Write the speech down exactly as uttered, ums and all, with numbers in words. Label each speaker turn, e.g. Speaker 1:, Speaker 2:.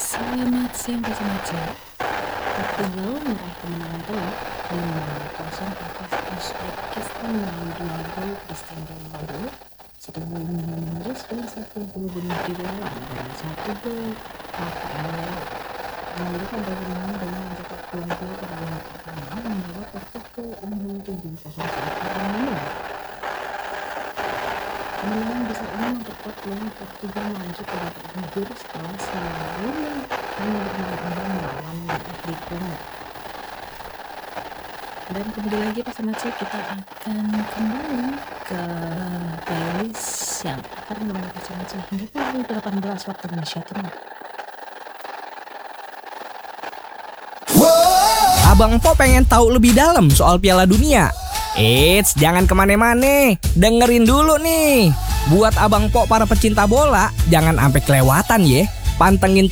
Speaker 1: Selamat siang Pace-Mace. Portugal meraih kemenangan telak lima kosong atas Uzbekistan melalui dua gol Cristiano Ronaldo, sedangkan Lionel Messi dan satu gol bunuh diri lawan dan satu gol Rafael Leao. Ronaldo pada kemenangan dengan mencetak dua gol pada babak pertama membawa Porto ke unggul tujuh kosong saat pertandingan. Kemenangan besar ini memperkuat peluang Portugal melaju ke babak gugur setelah sebelumnya hanya berimbang melawan Atletico. Dan kembali lagi Pace-Mace, kita akan kembali ke playlist yang akan menemani Pace-Mace hingga pukul delapan belas waktu Indonesia Timur.
Speaker 2: Abang Po pengen tahu lebih dalam soal Piala Dunia? Eits, jangan kemana-mana, dengerin dulu nih. Buat Abang Po para pecinta bola, jangan sampai kelewatan ya. Pantengin